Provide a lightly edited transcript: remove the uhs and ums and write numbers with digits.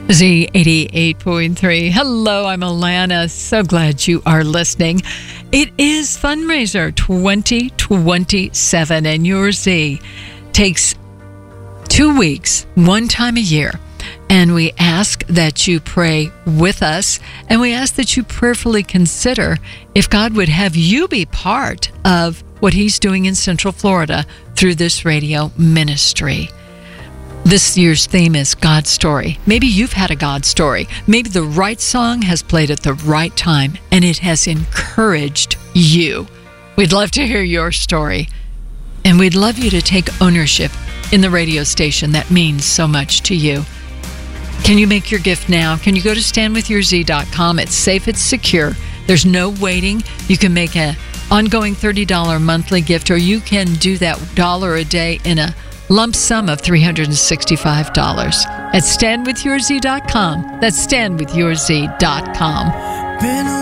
Z88.3. Hello, I'm Alana. So glad you are listening. It is Fundraiser 2027, and your Z takes 2 weeks, one time a year. And we ask that you pray with us, and we ask that you prayerfully consider if God would have you be part of what He's doing in Central Florida through this radio ministry. This year's theme is God's story. Maybe you've had a God story. Maybe the right song has played at the right time, and it has encouraged you. We'd love to hear your story, and we'd love you to take ownership in the radio station that means so much to you. Can you make your gift now? Can you go to standwithyourz.com? It's safe, it's secure. There's no waiting. You can make an ongoing $30 monthly gift, or you can do that $1 a day in a lump sum of $365 at standwithyourz.com. That's standwithyourz.com.